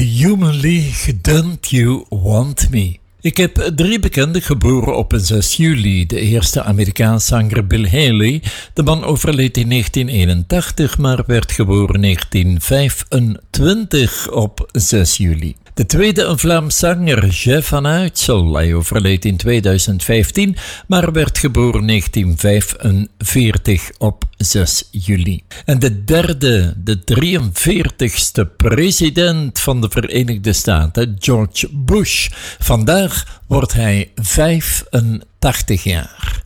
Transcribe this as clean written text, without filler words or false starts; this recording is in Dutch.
Human League, Don't You Want Me? Ik heb 3 bekenden geboren op 6 juli. De eerste Amerikaanse zanger Bill Haley. De man overleed in 1981, maar werd geboren in 1925 op 6 juli. De tweede een Vlaams zanger, Jeff van Uytsel. Hij overleed in 2015, maar werd geboren in 1945 op 6 juli. En de derde, de 43ste president van de Verenigde Staten, George Bush. Vandaag wordt hij 85 jaar.